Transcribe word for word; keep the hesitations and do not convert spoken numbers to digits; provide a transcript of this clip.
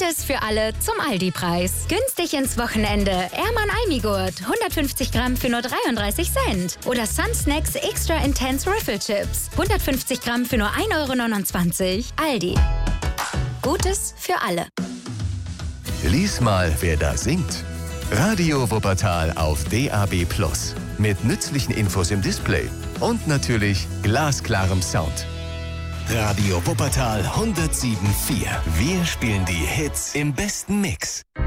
Gutes für alle zum Aldi-Preis. Günstig ins Wochenende. Erman Almigurt. hundertfünfzig Gramm für nur dreiunddreißig Cent. Oder Sun Snacks Extra Intense Riffle Chips. hundertfünfzig Gramm für nur ein Euro neunundzwanzig. Aldi. Gutes für alle. Lies mal, wer da singt. Radio Wuppertal auf D A B Plus. Mit nützlichen Infos im Display. Und natürlich glasklarem Sound. Radio Wuppertal hundertsieben Komma vier. Wir spielen die Hits im besten Mix.